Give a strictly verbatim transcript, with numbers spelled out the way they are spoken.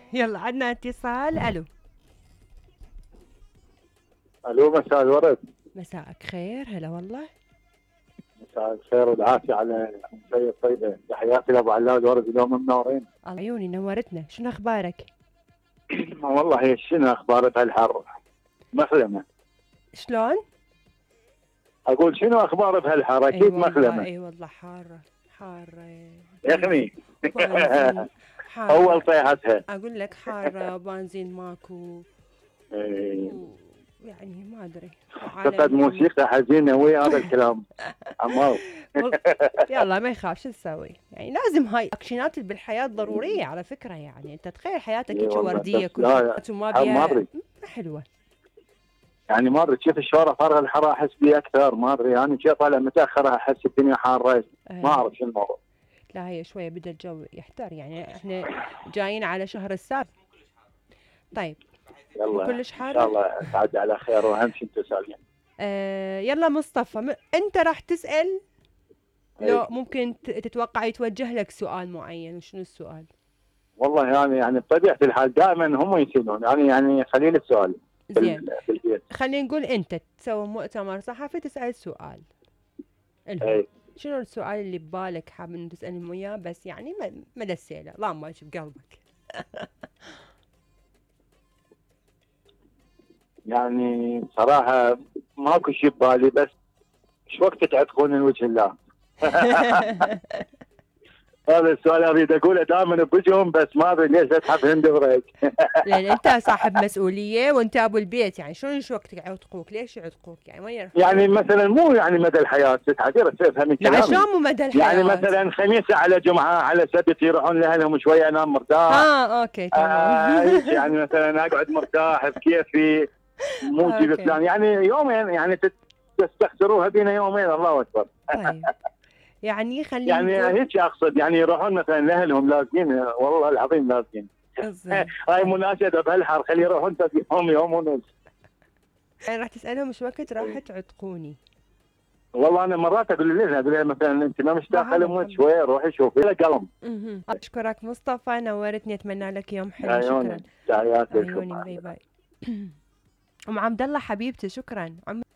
يلا عندنا اتصال. الو. الو، مساء الورد. مساءك خير. هلا والله. مساء الخير والعافيه على المسية الطيبه. تحياتي لابو علاء الورد، اليوم منورين. الله عيوني نورتنا. شنو اخبارك؟ والله شنو اخبار بهالحر؟ مخلمه. شلون؟ اقول شنو اخبار بهالحر؟ اكيد اي والله مخلمه. اي والله حاره حاره. يا اخي بنزين اول حاره. طيحتها. اقول لك حاره، بنزين ماكو. إيه. و- يعني ما ادري. فقد موسيقى حزينه ويا هذا الكلام. عمار. وال- يلا ما يخاف، شو نسوي؟ يعني لازم هاي الاكشنات اللي بالحياه ضروريه على فكره. يعني انت تخيل حياتك إيه هيك والله، ورديه بس كل لا شيء وما الحر ما بيها ادري. ما حلوه. يعني ما ادري كيف الشوارع فارغه الحر، احس بيه اكثر. ما ادري يعني كيف طالع متاخر احس الدنيا حاره. ما أي. اعرف شو الموضوع. لا هي شويه بدا الجو يحتار. يعني احنا جايين على شهر السابع. طيب. يلا كلش ان شاء حاره. الله تعدي على خير، واهم شيء انتم سالمين. آه يلا مصطفى، م... انت راح تسال. لو اي ممكن ت- تتوقع يتوجه لك سؤال معين، وشنو السؤال؟ والله يعني يعني بطبيعه الحال دائما هم يسالون يعني يعني خليل السؤال زين. بال- بالبيت. خلينا نقول انت تسوي مؤتمر صحفي تسال سؤال الهم. اي شنو السؤال اللي ببالك حاب انه تسالهم اياه؟ بس يعني ما ما دسيله، لا ما بقلبك. يعني صراحه ماكو شيء ببالي، بس ايش وقت تعتقون من وجه الله؟ هذا السؤال اريد اقوله دائما بوجههم، بس ما ادري ليش اسحب هند بريك. لان انت صاحب مسؤوليه وانت ابو البيت. يعني شلون شو وقت يعتقوك؟ ليش يعتقوك؟ يعني وين يروح؟ يعني مثلا مو يعني مدى الحياه، تعتبر تفهم لا كلامي. شلون مو مدى الحياه؟ يعني مثلا خميسه على جمعه على سبت يروحون لاهلهم شويه انام مرتاح. اه اوكي آه تمام. هيك يعني مثلا اقعد مرتاح بكيفي، مو جيب اوكي فلان يعني يومين يعني تت- تستخسروها بينا يومين. الله اكبر. طيب. يعني خلينا يعني نقول هيك اقصد، يعني يروحون مثلا لاهلهم لازقين، والله العظيم لازقين. زين. هاي طيب. مناشده بهالحر، خلي يروحون يوم يوم ونص. يعني راح تسالهم ايش وقت راح تعتقوني؟ والله انا مرات اقول لها اقول لها مثلا انت ما ما مشتاقه هذا لامك محبة. شويه، روحي شوفي لها قلم. اها اشكرك مصطفى، نورتني. اتمنى لك يوم حلو. شكرا. عيوني تحياتي عيوني لكم. باي باي. ام عبد الله حبيبتي شكرا.